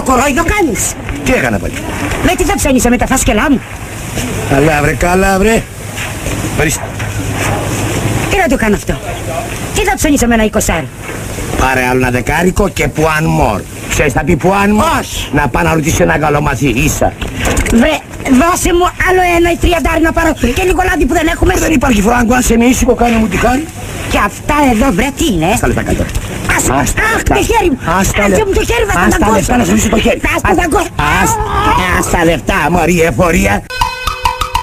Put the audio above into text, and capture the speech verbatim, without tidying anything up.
κορόιδο κάνεις? Τι έκανα πάλι? Με τι θα ψώνισε με τα φάσκελά μου? Καλά βρε, καλά βρε. Ορίστε. Τι να το κάνω αυτό? Τι θα ψώνισε με ένα εικοσάρι? Πάρε άλλο ένα δεκάρικο και one more. Ξέρεις θα πει one more? Όχι. Να πάω να ρωτήσω ένα καλό μαθή, ίσα. Βρε, δώσε μου άλλο ένα ή τριαντάρι να πάρω και λίγο λάδι που δεν έχουμε. Δεν υπάρχει φράγκο, αν σε με ήσυχο κάνω μου τη χάρη. Και αυτά εδώ βρε τι είναι? Στα λεφτά κάτω. Άστα, αχ, το χέρι μου. Άστα Άσε μου το χέρι, θα Άστα τα λεφτά να σου λύσω το χέρι. Θα τα δαγκώσω. Άστα λεφτά, μωρή εφορία.